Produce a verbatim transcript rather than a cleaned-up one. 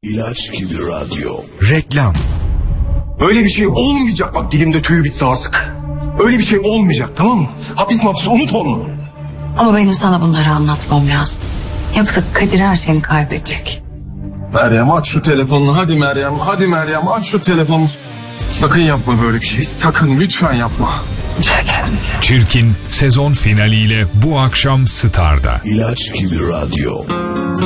İlaç gibi radyo. Reklam. Öyle bir şey olmayacak. Bak dilimde tüy bitti artık. Öyle bir şey olmayacak, tamam mı? Hapis mapis unut onu. Ama benim sana bunları anlatmam lazım. Yoksa Kadir her şeyini kaybedecek. Meryem aç şu telefonunu. Hadi Meryem. Hadi Meryem aç şu telefonu. Sakın yapma böyle bir şey. Sakın lütfen yapma. Çirkin sezon finaliyle bu akşam Star'da. İlaç gibi radyo.